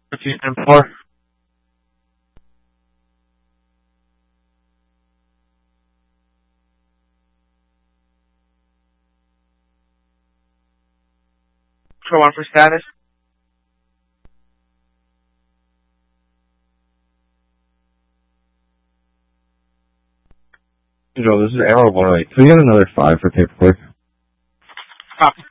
13-4. Control 1 for status. Control, this is Arrow 108. Can we get another 5 for paperwork? Copy.